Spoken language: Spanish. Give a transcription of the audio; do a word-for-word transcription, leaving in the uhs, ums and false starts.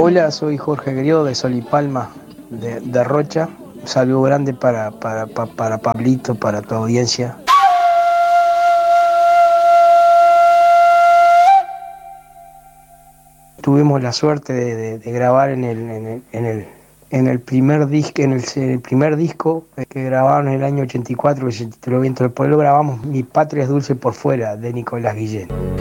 Hola, soy Jorge Griego de Sol y Palma, de, de Rocha. Un saludo grande para, para, para, para Pablito, para tu audiencia. Tuvimos la suerte de, de, de grabar en el, en el, en el, en el primer disco, en el, en el primer disco que grabaron en el año ochenta y cuatro, que se tituló Viento del Pueblo, grabamos Mi Patria es Dulce por Fuera, de Nicolás Guillén.